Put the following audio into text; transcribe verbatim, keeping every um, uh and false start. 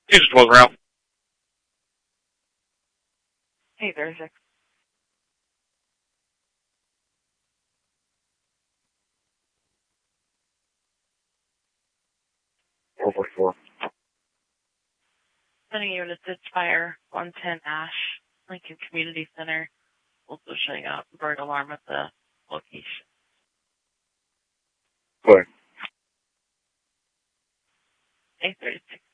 Jesus twelve route. Hey, thirty-six. four four four. Sending you to Ditchfire, one ten Ash, Lincoln Community Center. Also showing up bird alarm at the location. Good. A thirty-six.